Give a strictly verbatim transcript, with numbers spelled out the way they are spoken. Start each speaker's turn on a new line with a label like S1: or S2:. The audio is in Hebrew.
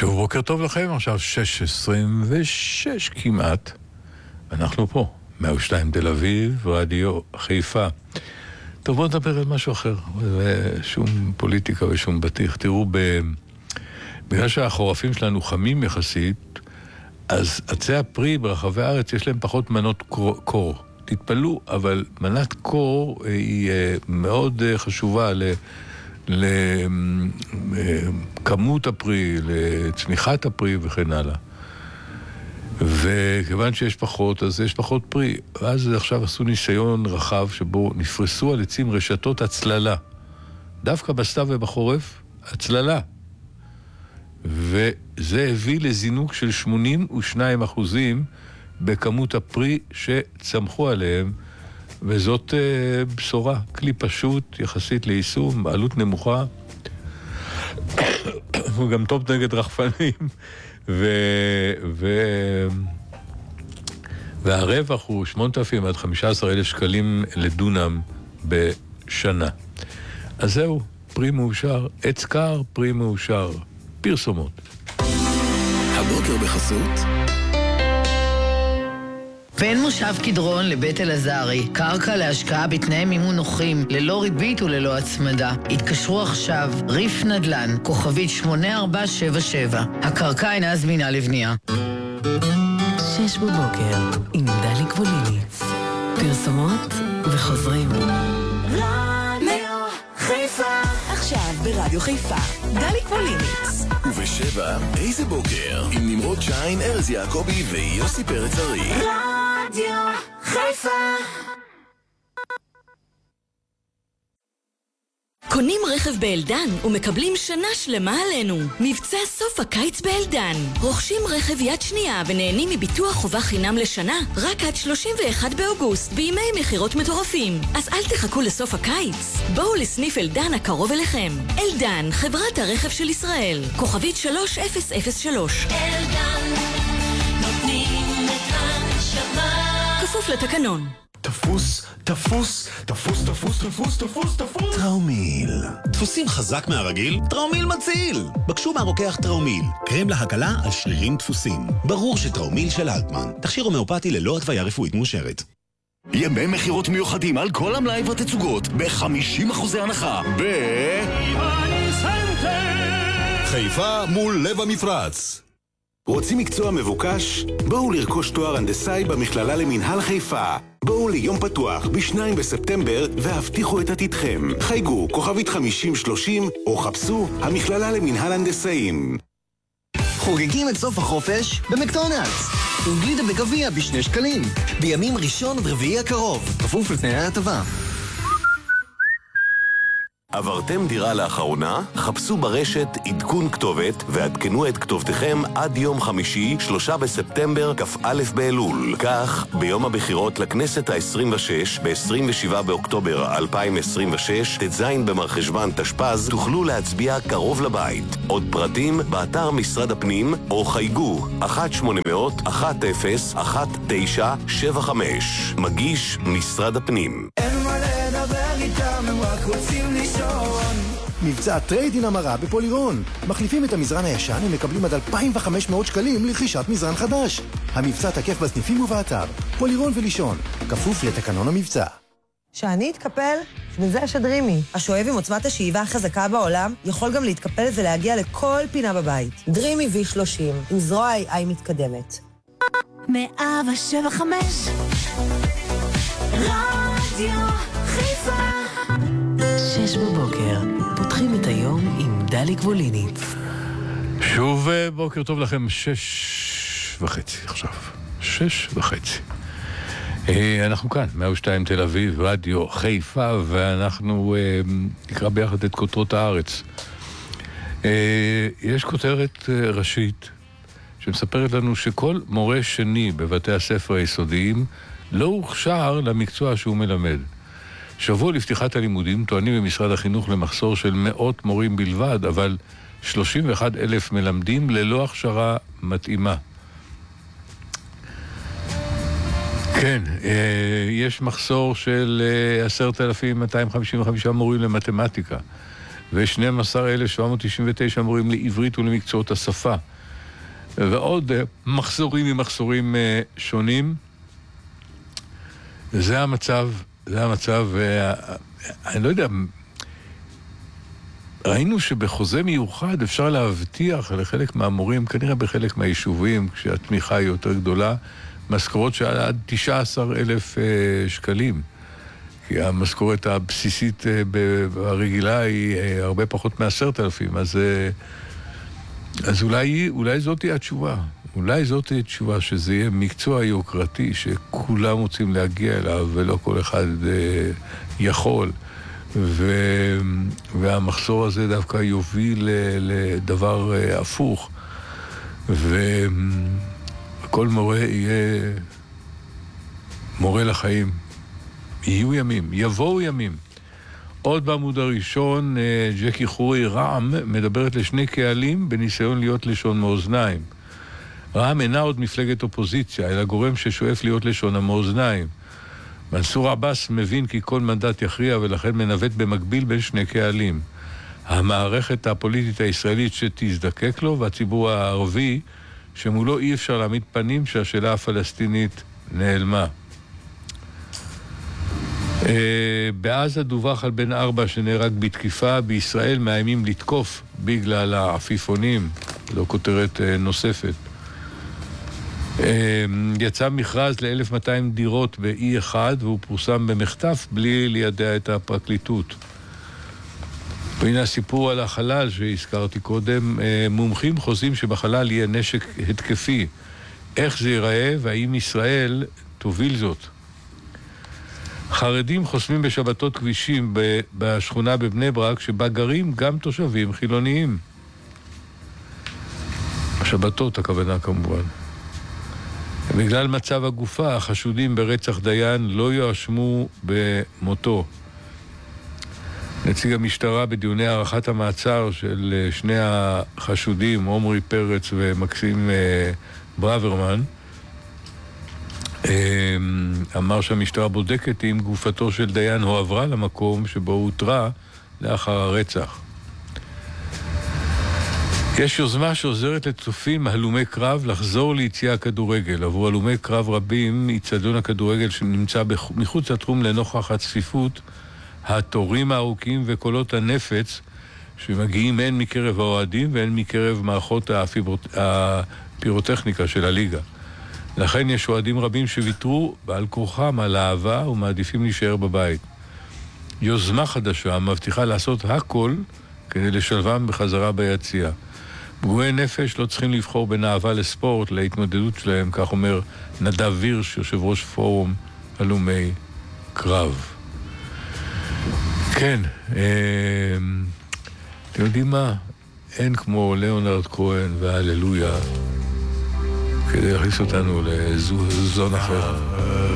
S1: שוב בוקר טוב לכם, עכשיו שש עשרים ושש כמעט. אנחנו פה, מאה ושתיים תל אביב, רדיו חיפה. טוב, בואו נדבר על משהו אחר, שום פוליטיקה ושום בטיח. תראו, ב... בגלל שהחורפים שלנו חמים יחסית, אז עצי הפרי ברחבי הארץ יש להם פחות מנות קור. תתפלו, אבל מנת קור היא מאוד חשובה ל... לכמות הפרי, לצמיחת הפרי וכן הלאה. וכיוון שיש פחות, אז יש פחות פרי. ואז עכשיו עשו ניסיון רחב שבו נפרסו על עצים רשתות הצללה. דווקא בסתיו ובחורף, הצללה. וזה הביא לזינוק של שמונים ושניים אחוזים בכמות הפרי שצמחו עליהם, וזאת uh, בשורה, כלי פשוט יחסית ליישום, עלות נמוכה, הוא גם טוב נגד רחפנים, ו... ו... והרווח הוא שמונת אלפים עד חמישה עשר אלף שקלים לדונם בשנה. אז זהו, פרי מאושר, עץ קר, פרי מאושר, פרסומות.
S2: הבוקר בחסות
S3: בין מושב קדרון לבית אלעזרי, קרקע להשקעה בתנאי מימון נוחים, ללא ריבית וללא הצמדה. התקשרו עכשיו, ריף נדל"ן, כוכבית שמונה ארבע שבע שבע. הקרקע אינה זמינה לבנייה.
S4: שש בבוקר, עם דלי קבוליניץ. פרסומות וחוזרים.
S2: רדיו חיפה. עכשיו ברדיו חיפה, דלי קבוליניץ. ובשבע, איזה בוקר, עם נמרוד שיין, ארז יעקבי ויוסי פרץ ארי. רדיו חיפה.
S5: קונים רכב באלדן ומקבלים שנה שלמה עלינו. מבצע סוף הקיץ באלדן. רוכשים רכב יד שנייה ונהנים מביטוח חובה חינם לשנה רק עד שלושים ואחד באוגוסט בימי מחירות מטורפים. אז אל תחכו לסוף הקיץ. בואו לסניף אלדן הקרוב אליכם. אלדן, חברת הרכב של ישראל. כוכבית שלוש אפס אפס שלוש.
S6: אלדן, נותנים את הנשמה.
S5: כפוף לתקנון.
S7: תפוס, תפוס, תפוס, תפוס, תפוס, תפוס, תפוס.
S2: טראומיל.
S7: דפוסים חזק מהרגיל? טראומיל מציל. בקשו מהרוקח טראומיל. קרם להקלה על שרירים דפוסים. ברור שטראומיל של אלטמן. תכשיר הומאופתי ללא התוויה רפואית מאושרת.
S2: ימי מחירות מיוחדים על כל המלאי והתצוגות ב-חמישים אחוזי הנחה. ב...
S7: חיפה מול לב המפרץ.
S8: רוצים מקצוע מבוקש? בואו לרכוש תואר הנדסאי במכללה למינהל חיפה. בואו ליום פתוח בשניים בספטמבר והבטיחו את עתידכם. חייגו כוכבית חמישים שלושים או חפשו המכללה למינהל הנדסאים.
S9: חוגגים את סוף החופש במקדונלדס. עם גלידה בגביע בשני שקלים. בימים ראשון עד רביעי הקרוב. כפוף לתנאי ההטבה.
S8: עברתם דירה לאחרונה? חפשו ברשת עדכון כתובת ועדכנו את כתובתכם עד יום חמישי, שלושה בספטמבר, כ"א באלול. כך, ביום הבחירות לכנסת ה-עשרים ושש, ב-עשרים ושבעה באוקטובר אלפיים עשרים ושש, ט"ז במרחשוון תשפ"ז, תוכלו להצביע קרוב לבית. עוד פרטים באתר משרד הפנים או חייגו אחת שמונה אפס אחת אפס אחת תשע שבע חמש. מגיש משרד הפנים.
S10: אין מה לדבר איתם, הם רק רוצים לישון.
S11: מבצע טריידין המרה בפולירון. מחליפים את המזרן הישן ומקבלים עד אלפיים וחמש מאות שקלים לרכישת מזרן חדש. המבצע תקף בסניפים ובאתר. פולירון ולישון. כפוף לתקנון המבצע.
S12: שאני אתקפל? וזה השדרימי. השואב עם עוצמת השאיבה החזקה בעולם יכול גם להתקפל ולהגיע לכל פינה בבית. דרימי וי שלושים, עם זרוע איי איי מתקדמת.
S6: מאה שבע חמש רדיו חיפה.
S4: שש בבוקר, פותחים את היום עם דלי קבוליניץ.
S1: שוב בוקר טוב לכם, שש וחצי עכשיו. שש וחצי. אנחנו כאן, מאה ושתיים תל אביב, רדיו חיפה, ואנחנו נקרא ביחד את כותרות הארץ. יש כותרת ראשית שמספרת לנו שכל מורה שני בבתי הספר היסודיים לא הוכשר למקצוע שהוא מלמד. שבוע לפתיחת הלימודים טוענים במשרד החינוך למחסור של מאות מורים בלבד, אבל שלושים ואחד אלף מלמדים ללא הכשרה מתאימה. כן, יש מחסור של עשרת אלפים מאתיים חמישים וחמישה מורים למתמטיקה, ו-שנים עשר אלף שבע מאות תשעים ותשע מורים לעברית ולמקצועות השפה. ועוד מחזורים ממחזורים שונים. זה המצב, זה המצב, אני לא יודע, ראינו שבחוזה מיוחד אפשר להבטיח לחלק מהמורים, כנראה בחלק מהיישובים, כשהתמיכה היא יותר גדולה, משכורות של עד תשעה עשר אלף שקלים. כי המשכורת הבסיסית ברגילה היא הרבה פחות מעשרת אלפים, אז, אז אולי, אולי זאת תהיה התשובה. אולי זאת תהיה התשובה, שזה יהיה מקצוע יוקרתי, שכולם רוצים להגיע אליו, ולא כל אחד יכול. ו... והמחסור הזה דווקא יוביל לדבר הפוך. וכל מורה יהיה מורה לחיים. יהיו ימים, יבואו ימים. עוד בעמוד הראשון, ג'קי חורי רעם מדברת לשני קהלים בניסיון להיות לשון מאוזניים. רעם אינה עוד מפלגת אופוזיציה, אלא גורם ששואף להיות לשון המאוזניים. מנסור עבאס מבין כי כל מנדט יכריע ולכן מנווט במקביל בין שני קהלים. המערכת הפוליטית הישראלית שתזדקק לו והציבור הערבי שמולו אי אפשר להעמיד פנים שהשאלה הפלסטינית נעלמה. בעזה דווח על בן ארבע שנהרג בתקיפה, בישראל מאיימים לתקוף בגלל העפיפונים, לא כותרת נוספת. יצא מכרז ל-אלף מאתיים דירות ב-אי אחד והוא פורסם במחטף בלי לידע את הפרקליטות. והנה הסיפור על החלל שהזכרתי קודם, מומחים חוזים שבחלל יהיה נשק התקפי. איך זה ייראה והאם ישראל תוביל זאת? חרדים חוסמים בשבתות כבישים בשכונה בבני ברק שבה גרים גם תושבים חילוניים. השבתות הכוונה כמובן. בגלל מצב הגופה, החשודים ברצח דיין לא יואשמו במותו. נציג המשטרה בדיוני הערכת המעצר של שני החשודים, עומרי פרץ ומקסים ברוורמן, אמר שהמשטרה בודקת אם גופתו של דיין הועברה למקום שבו הוא הותרה לאחר הרצח. יש יוזמה שעוזרת לצופים הלומי קרב לחזור ליציע הכדורגל. עבור הלומי קרב רבים, איצטדיון הכדורגל שנמצא מחוץ לתחום לנוכח הצפיפות, התורים הארוכים וקולות הנפץ שמגיעים הן מקרב האוהדים והן מקרב מערכות הפירוטכניקה של הליגה. לכן יש אוהדים רבים שוויתרו בעל כורחם על האהבה ומעדיפים להישאר בבית. יוזמה חדשה מבטיחה לעשות הכל כדי לשלבם בחזרה ביציע. פגועי נפש לא צריכים לבחור בין אהבה לספורט להתמודדות שלהם, כך אומר נדב וירש, יושב ראש פורום הלומי קרב. כן, אה, אתם יודעים מה? אין כמו ליאונרד כהן והללויה כדי להכניס אותנו לזון אחר.